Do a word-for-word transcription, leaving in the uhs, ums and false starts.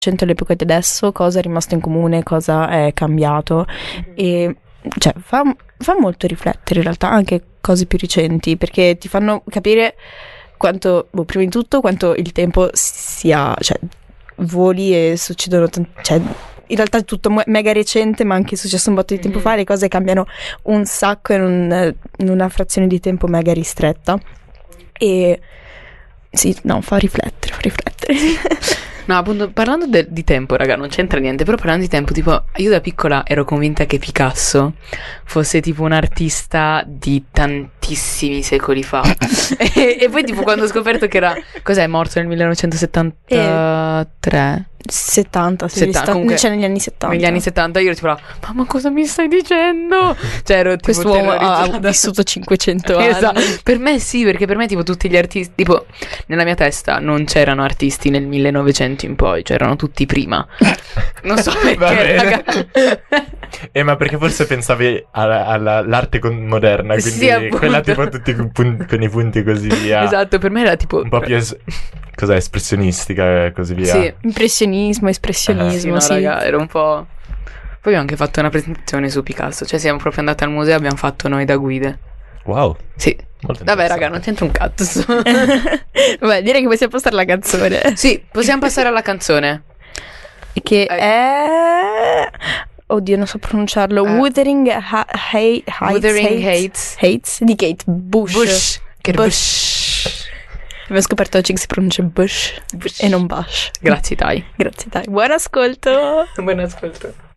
all'epoca di adesso, cosa è rimasto in comune, cosa è cambiato, e cioè fa, fa molto riflettere in realtà anche cose più recenti, perché ti fanno capire quanto, boh, prima di tutto quanto il tempo sia, cioè voli e succedono t- cioè in realtà è tutto mega recente, ma anche è successo un botto di tempo mm-hmm. fa, le cose cambiano un sacco in, un, in una frazione di tempo mega ristretta, e sì, no, fa riflettere, fa riflettere. No, appunto, parlando de- di tempo, raga, non c'entra niente, però parlando di tempo, tipo, io da piccola ero convinta che Picasso fosse tipo un artista di tantissimi secoli fa. e, e poi tipo quando ho scoperto che era, cos'è, morto nel millenovecentosettantatré? settanta, sì, settanta, sta- comunque, cioè negli anni settanta. Negli anni settanta io ero tipo, mamma cosa mi stai dicendo? Cioè ero tipo quest'uomo ha vissuto cinquecento anni. Esatto. Per me sì, perché per me tipo tutti gli artisti, tipo nella mia testa non c'erano artisti nel millenovecento in poi, cioè erano tutti prima. Non so perché, raga. Eh, ma perché forse pensavi alla, alla, all'arte con- moderna, quindi sì, quella tipo tutti con, pun- con i punti così via. Esatto, per me era tipo un po' più es- cos'è, espressionistica e così via. Sì, impressionismo, espressionismo, eh, sì, no, sì. raga, era un po'. Poi abbiamo anche fatto una presentazione su Picasso, cioè siamo proprio andati al museo e abbiamo fatto noi da guide. Wow. Sì. Molto Vabbè, raga, non c'entra un cazzo. Vabbè, direi che possiamo passare alla canzone. Sì, possiamo passare alla canzone. Che eh. è... Oddio, non so pronunciarlo. Uh, Wuthering ha- Heights. Wuthering Heights. Heights di Kate Bush. Bush. Che Bush. Bush. Abbiamo scoperto oggi che si pronuncia Bush, Bush. e non Bush. Grazie, Tai. Grazie, Tai. Buon ascolto. Buon ascolto.